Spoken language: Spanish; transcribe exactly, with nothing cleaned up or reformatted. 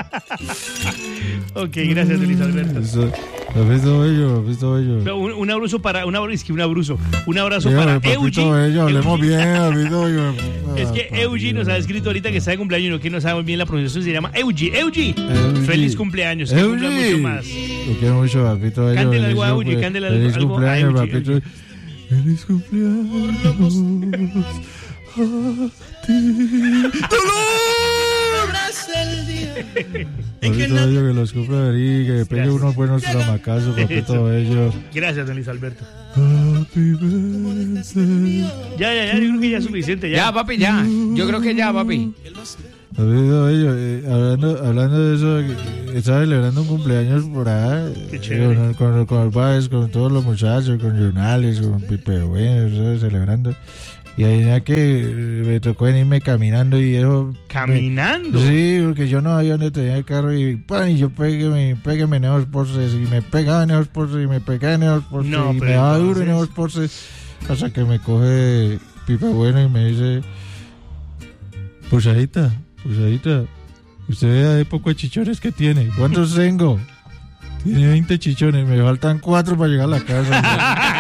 Ok, gracias, Luis Alberto. Lo visto bello, lo visto bello. Un, un abrazo para, un abrazo, es que un abrazo, un abrazo Dígame, para papito Eugi. bello, hablemos Eugi. bien, lo visto bello. Es que Ah, Eugi nos ha escrito ahorita que está de cumpleaños, que no sabe bien la pronunciación, se llama Eugi. Eugi, Eugi. feliz cumpleaños, que cumpla mucho más. Lo quiero mucho, papito bello. Cántele Feliz algo a Eugi, cumple- cántele algo- Feliz algo a cumpleaños, Eugi, papito. Eugi. Feliz cumpleaños a ti. Papito bello, que los cumpla feliz, que pegue Gracias. unos buenos tramacazos, papito bello. Gracias, don Luis Alberto. Happy birthday. Ya, ya, ya, yo creo que ya es suficiente. Ya, Ya, papi, ya. Yo creo que ya, papi. Papito bello, eh, hablando, hablando de eso, eh, estaba celebrando un cumpleaños por ahí. Qué chévere. Con, con, con el Baez, con todos los muchachos, con Jonales, con Pipe Bueno, ¿sabes? Celebrando. Y ahí ya que eh, me tocó venirme caminando y eso. Caminando. Me, sí, porque yo no sabía dónde tenía el carro y pan, y yo pégueme, pégueme en esos postes y me pegaba en esos postes y me pegaba en esos postes No, y pero me daba duro entonces- en esos postes hasta que me coge Pipe Bueno y me dice: Pusadita, pusadita, usted vea de poco chichones que tiene. ¿Cuántos tengo? Tiene veinte chichones, me faltan cuatro para llegar a la casa.